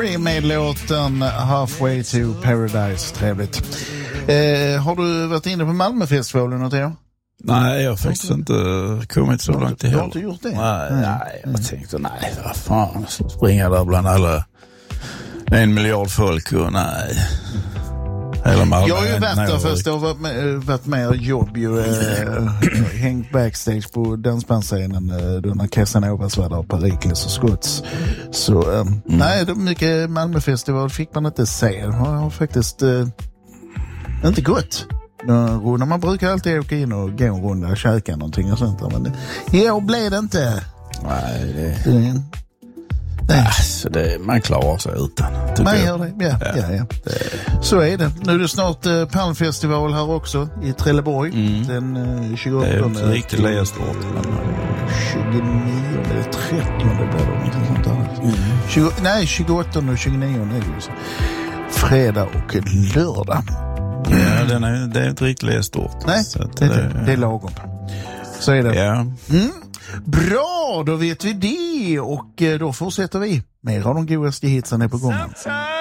Story med låten Halfway to Paradise. Trevligt. Har du varit inne på Malmöfestivalen och det? Nej, jag har faktiskt inte kommit så långt i heller. Du har inte gjort det? Nej, jag tänkte vad fan, springa där bland alla 1 miljard folk och nej. Malmö, jag har ju varit där först, jag har varit med och jobb hängt backstage på dansbandsscenen då när Casanovas var där, Perikles och Scotts. Så nej, mycket Malmöfestival fick man inte se. Jag har faktiskt inte gått. Man brukar alltid åka in och gå en runda och käka någonting och sånt där, men jag blev det inte. Nej, alltså man klarar sig utan. Man gör det, ja. Så är det. Nu är det snart Palmfestival här också i Trelleborg. Den 28. Det är inte riktigt lässtort. 29 eller 30 blir det någonting sånt där. 28 och 29 är det just. Fredag och lördag. Ja, det är inte riktigt lässtort. Nej, det är lagom. Så är det. Ja. Bra, då vet vi det. Och då fortsätter vi. Mer av de godaste hitsen är på gången.